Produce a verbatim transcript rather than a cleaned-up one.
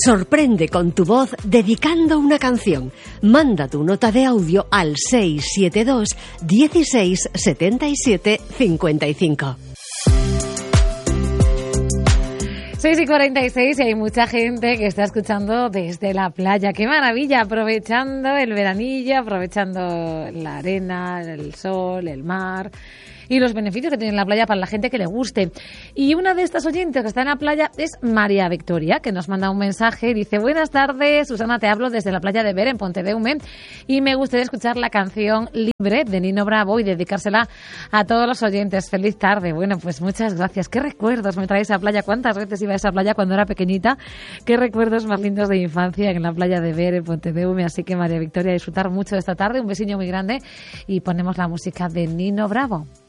Sorprende con tu voz dedicando una canción. Manda tu nota de audio al seis siete dos, dieciséis, setenta y siete, cincuenta y cinco. seis y cuarenta y seis y hay mucha gente que está escuchando desde la playa. ¡Qué maravilla! Aprovechando el veranillo, aprovechando la arena, el sol, el mar y los beneficios que tiene la playa para la gente que le guste. Y una de estas oyentes que está en la playa es María Victoria, que nos manda un mensaje y dice: buenas tardes, Susana, te hablo desde la playa de Ver, en Pontedeume, y me gustaría escuchar la canción Libre de Nino Bravo y dedicársela a todos los oyentes. Feliz tarde. Bueno, pues muchas gracias. ¿Qué recuerdos me trae esa playa? ¿Cuántas veces iba a esa playa cuando era pequeñita? ¿Qué recuerdos más lindos de infancia en la playa de Ver, en Pontedeume? Así que, María Victoria, disfrutar mucho de esta tarde. Un besiño muy grande y ponemos la música de Nino Bravo.